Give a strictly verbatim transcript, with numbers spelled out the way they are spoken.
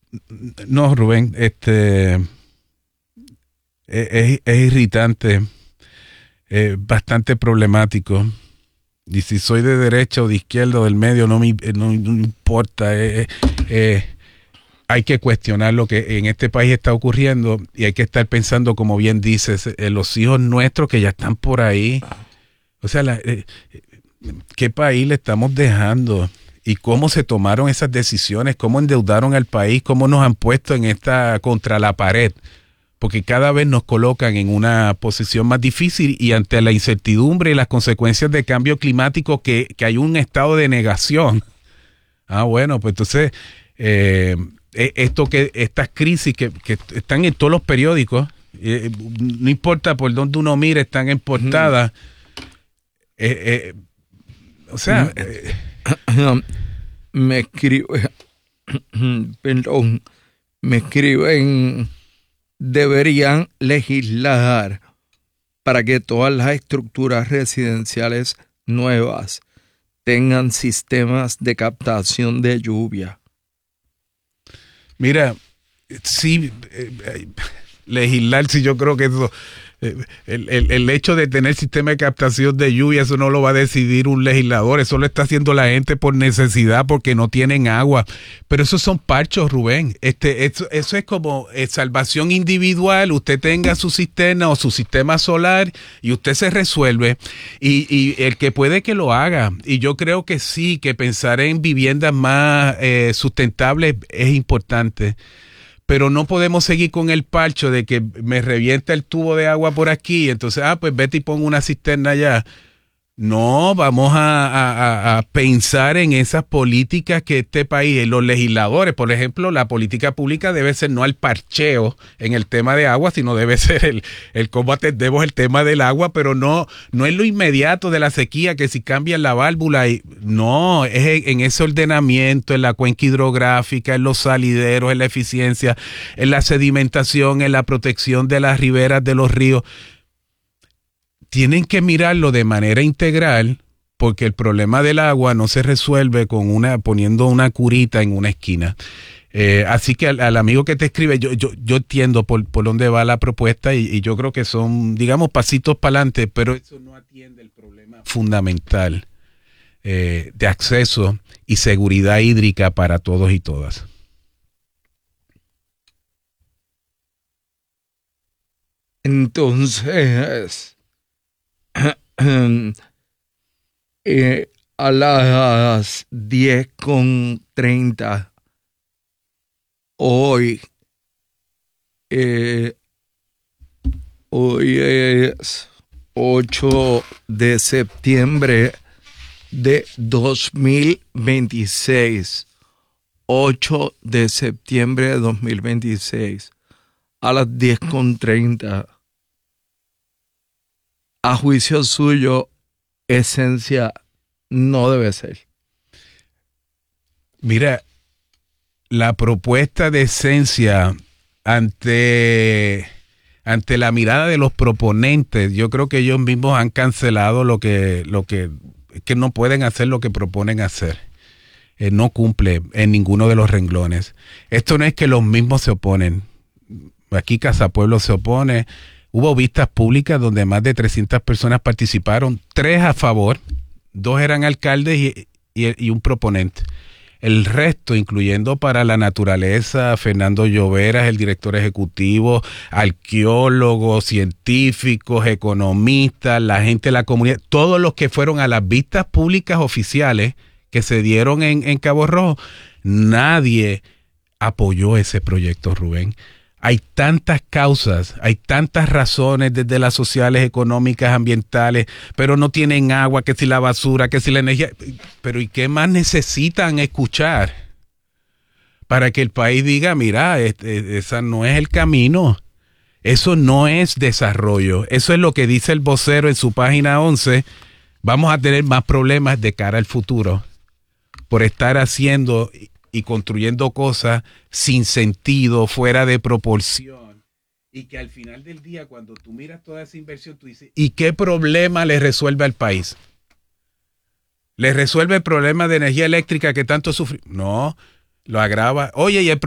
No, Rubén, este es, es, es irritante, es bastante problemático. Y si soy de derecha o de izquierda o del medio, no me, no, no importa. Eh, eh, hay que cuestionar lo que en este país está ocurriendo y hay que estar pensando, como bien dices, en los hijos nuestros que ya están por ahí. O sea, la, eh, ¿qué país le estamos dejando? Y cómo se tomaron esas decisiones, cómo endeudaron al país, cómo nos han puesto en esta contra la pared. Porque cada vez nos colocan en una posición más difícil y ante la incertidumbre y las consecuencias del cambio climático que, que hay un estado de negación. Ah, bueno, pues entonces, eh, esto que estas crisis que, que están en todos los periódicos, eh, no importa por dónde uno mire, están en portada. Eh, eh, o sea... Eh, me escribe, perdón, me escriben, deberían legislar para que todas las estructuras residenciales nuevas tengan sistemas de captación de lluvia. Mira, sí, eh, legislar, sí, yo creo que eso... El, el, el hecho de tener sistema de captación de lluvia, eso no lo va a decidir un legislador, eso lo está haciendo la gente por necesidad, porque no tienen agua. Pero esos son parchos, Rubén. Este, eso, eso es como eh, salvación individual. Usted tenga su cisterna o su sistema solar y usted se resuelve. Y, y el que puede que lo haga. Y yo creo que sí, que pensar en viviendas más eh, sustentables es importante. Pero no podemos seguir con el parcho de que me revienta el tubo de agua por aquí, entonces, ah, pues vete y pon una cisterna allá. No, vamos a, a, a pensar en esas políticas que este país, los legisladores, por ejemplo, la política pública debe ser no al parcheo en el tema de agua, sino debe ser el, el cómo atendemos el tema del agua, pero no, no es lo inmediato de la sequía, que si cambian la válvula, y, no, es en ese ordenamiento, en la cuenca hidrográfica, en los salideros, en la eficiencia, en la sedimentación, en la protección de las riberas de los ríos. Tienen que mirarlo de manera integral, porque el problema del agua no se resuelve con una poniendo una curita en una esquina. Eh, así que al, al amigo que te escribe, yo yo, yo entiendo por, por dónde va la propuesta y, y yo creo que son, digamos, pasitos para adelante, pero eso no atiende el problema fundamental eh, de acceso y seguridad hídrica para todos y todas. Entonces... eh, a las diez con treinta hoy eh, hoy es ocho de septiembre de dos mil veintiséis, ocho de septiembre de dos mil veintiséis, a las diez con treinta. A juicio suyo, esencia no debe ser. Mira, la propuesta de esencia ante, ante la mirada de los proponentes, yo creo que ellos mismos han cancelado lo que, lo que, que no pueden hacer lo que proponen hacer. Eh, no cumple en ninguno de los renglones. Esto no es que los mismos se oponen. Aquí Casa Pueblo se opone. Hubo vistas públicas donde más de trescientas personas participaron, tres a favor, dos eran alcaldes y, y, y un proponente. El resto, incluyendo para la naturaleza, Fernando Lloveras, el director ejecutivo, arqueólogos, científicos, economistas, la gente de la comunidad, todos los que fueron a las vistas públicas oficiales que se dieron en, en Cabo Rojo, nadie apoyó ese proyecto, Rubén. Hay tantas causas, hay tantas razones desde las sociales, económicas, ambientales, pero no tienen agua, que si la basura, que si la energía. Pero ¿y qué más necesitan escuchar para que el país diga, mira, este, esa no es el camino? Eso no es desarrollo. Eso es lo que dice el vocero en su página once. Vamos a tener más problemas de cara al futuro por estar haciendo y construyendo cosas sin sentido, fuera de proporción, y que al final del día, cuando tú miras toda esa inversión, tú dices, ¿y qué problema le resuelve al país? ¿Le resuelve el problema de energía eléctrica que tanto sufre? No, lo agrava. Oye, y el